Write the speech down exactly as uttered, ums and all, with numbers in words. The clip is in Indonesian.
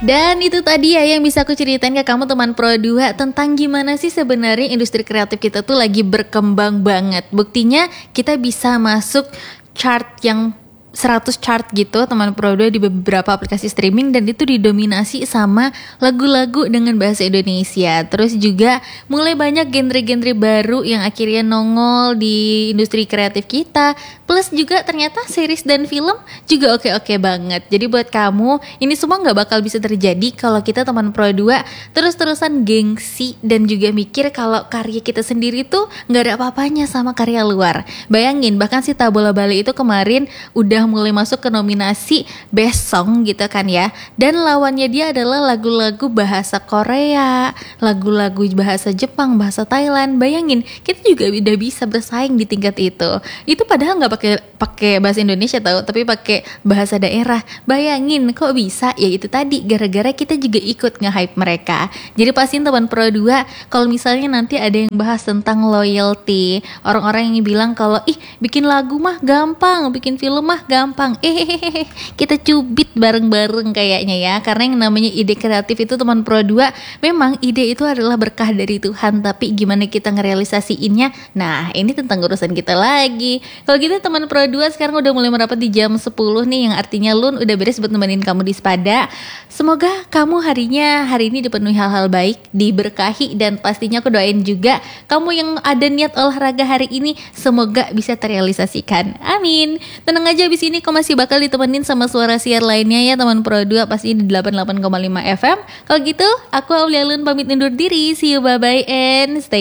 Dan itu tadi ya yang bisa aku ceritain ke kamu teman Pro dua tentang gimana sih sebenarnya industri kreatif kita tuh lagi berkembang banget. Buktinya kita bisa masuk chart yang seratus chart gitu teman Pro dua di beberapa aplikasi streaming, dan itu didominasi sama lagu-lagu dengan bahasa Indonesia. Terus juga mulai banyak genre-genre baru yang akhirnya nongol di industri kreatif kita. Plus juga ternyata series dan film juga oke-oke banget. Jadi buat kamu ini semua gak bakal bisa terjadi kalau kita teman Pro dua terus-terusan gengsi dan juga mikir kalau karya kita sendiri tuh gak ada apa-apanya sama karya luar. Bayangin bahkan si Tabola Bali itu kemarin udah mulai masuk ke nominasi Best Song gitu kan ya. Dan lawannya dia adalah lagu-lagu bahasa Korea, lagu-lagu bahasa Jepang, bahasa Thailand. Bayangin, kita juga udah bisa bersaing di tingkat itu. Itu padahal nggak pakai pakai bahasa Indonesia tahu, tapi pakai bahasa daerah. Bayangin kok bisa? Ya itu tadi gara-gara kita juga ikut nge-hype mereka. Jadi pastiin teman Pro dua kalau misalnya nanti ada yang bahas tentang loyalty, orang-orang yang bilang kalau ih bikin lagu mah gampang, bikin film mah gampang, eh kita cubit bareng-bareng kayaknya ya. Karena yang namanya ide kreatif itu teman Pro dua, memang ide itu adalah berkah dari Tuhan, tapi gimana kita ngerealisasiinnya, nah ini tentang urusan kita lagi. Kalau gitu teman Pro dua sekarang udah mulai merapat di jam sepuluh nih, yang artinya Lun udah beres buat nemenin kamu di Spada. Semoga kamu harinya hari ini dipenuhi hal-hal baik, diberkahi, dan pastinya aku doain juga kamu yang ada niat olahraga hari ini semoga bisa terrealisasikan. Amin. Tenang aja, abis ini kau masih bakal ditemenin sama suara siar lainnya ya teman Pro dua, pasti di delapan puluh delapan koma lima F M. Kalau gitu aku Aulia Lun pamit undur diri. See you, bye bye and stay